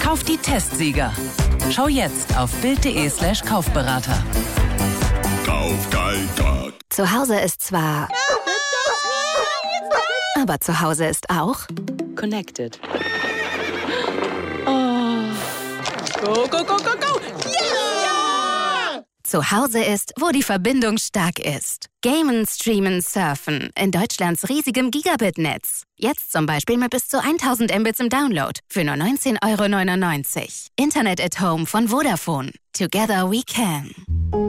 Kauf die Testsieger. Schau jetzt auf Bild.de/Kaufberater. Kauf kein Tag. Zu Hause ist zwar... Aber zu Hause ist auch... Connected. Go, go, go, go, go! Ja! Zu Hause ist, wo die Verbindung stark ist. Gamen, streamen, surfen. In Deutschlands riesigem Gigabit-Netz. Jetzt zum Beispiel mit bis zu 1000 Mbits im Download. Für nur 19,99 €. Internet at Home von Vodafone. Together we can.